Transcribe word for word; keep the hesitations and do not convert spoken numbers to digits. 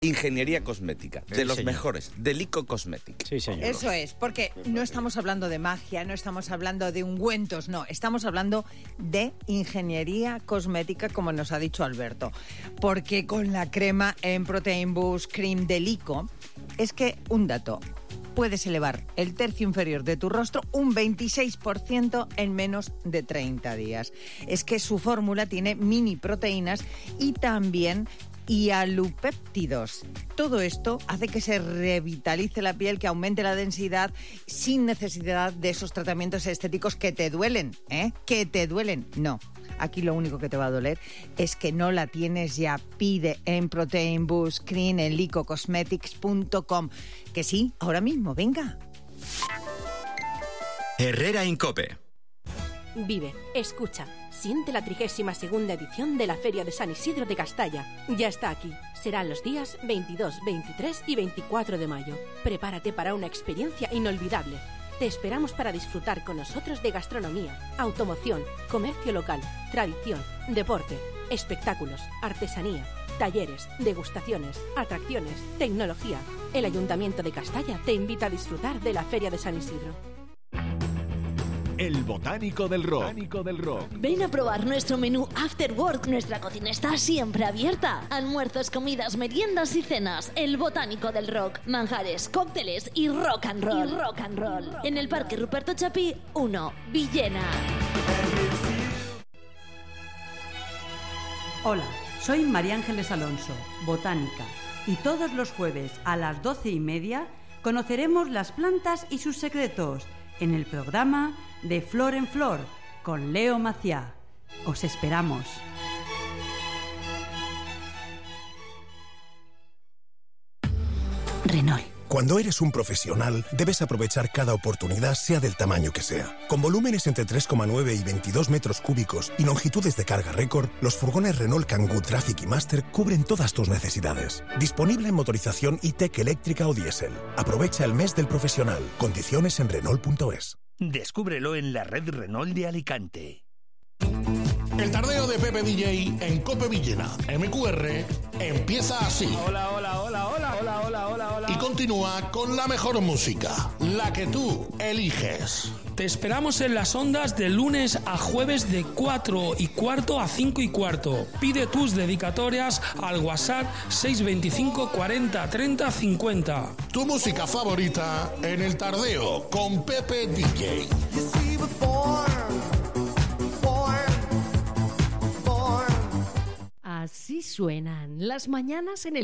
Ingeniería cosmética, de Sí, los señor. mejores, de Lico Cosmetics. Sí, señor. Eso es, porque no estamos hablando de magia, no estamos hablando de ungüentos, no, estamos hablando de ingeniería cosmética, como nos ha dicho Alberto. Porque con la crema en Protein Boost Cream de Lico, es que, un dato, puedes elevar el tercio inferior de tu rostro un veintiséis por ciento en menos de treinta días. Es que su fórmula tiene mini proteínas y también hialopéptidos. Todo esto hace que se revitalice la piel, que aumente la densidad sin necesidad de esos tratamientos estéticos que te duelen, ¿eh? Que te duelen. No, aquí lo único que te va a doler es que no la tienes ya. Pide en Protein Boost Cream en lico cosmetics punto com. Que sí, ahora mismo, venga. Herrera Incope. Vive, escucha, siente la trigésima segunda edición de la Feria de San Isidro de Castalla. Ya está aquí. Serán los días veintidós, veintitrés y veinticuatro de mayo. Prepárate para una experiencia inolvidable. Te esperamos para disfrutar con nosotros de gastronomía, automoción, comercio local, tradición, deporte, espectáculos, artesanía, talleres, degustaciones, atracciones, tecnología. El Ayuntamiento de Castalla te invita a disfrutar de la Feria de San Isidro. El Botánico del Rock. Botánico del Rock. Ven a probar nuestro menú After Work. Nuestra cocina está siempre abierta. Almuerzos, comidas, meriendas y cenas. El Botánico del Rock. Manjares, cócteles y rock and roll. Y rock and roll. En el Parque Ruperto Chapí uno, Villena. Hola, soy María Ángeles Alonso, botánica. Y todos los jueves a las doce y media conoceremos las plantas y sus secretos en el programa de Flor en Flor con Leo Maciá. Os esperamos. Renault. Cuando eres un profesional, debes aprovechar cada oportunidad, sea del tamaño que sea. Con volúmenes entre tres coma nueve y veintidós metros cúbicos y longitudes de carga récord, los furgones Renault Kangoo Traffic y Master cubren todas tus necesidades. Disponible en motorización e-tech eléctrica o diésel. Aprovecha el mes del profesional. Condiciones en Renault punto es. Descúbrelo en la red Renault de Alicante. El tardeo de Pepe D J en Cope Villena. M Q R empieza así. Hola, hola, hola, hola, hola, hola, hola, hola. Y continúa con la mejor música, la que tú eliges. Te esperamos en las ondas de lunes a jueves de cuatro y cuarto a cinco y cuarto. Pide tus dedicatorias al WhatsApp seis veinticinco cuarenta treinta cincuenta. Tu música favorita en el tardeo con Pepe D J. Así suenan las mañanas en el